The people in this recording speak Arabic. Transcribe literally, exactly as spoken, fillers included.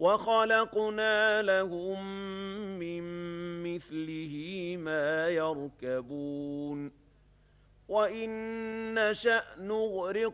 وَخَلَقْنَا لَهُم مِّن مِّثْلِهِ مَا يَرْكَبُونَ وَإِن نَّشَأْ نُغْرِقْ